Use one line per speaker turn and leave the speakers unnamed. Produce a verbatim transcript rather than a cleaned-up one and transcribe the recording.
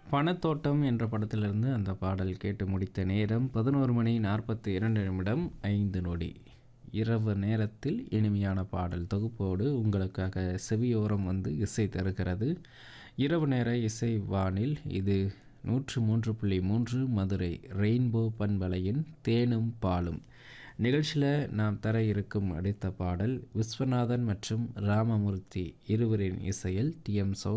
பணத்தோட்டம் என்ற படத்திலிருந்து அந்த பாடல் கேட்டு முடித்த நேரம் பதினொரு மணி நாற்பத்தி இரண்டு நிமிடம் ஐந்து நொடி. இரவு நேரத்தில் இனிமையான பாடல் தொகுப்போடு உங்களுக்காக செவியோரம் வந்து இசை தருகிறது. இரவு நேர இசை வானில் இது நூற்று மூன்று புள்ளி மூன்று மதுரை ரெயின்போ பண்பலையின் தேனும் பாலும் நிகழ்ச்சியில் நாம் தர இருக்கும் அடுத்த பாடல் விஸ்வநாதன் மற்றும் ராமமூர்த்தி இருவரின் இசையில் டி எம்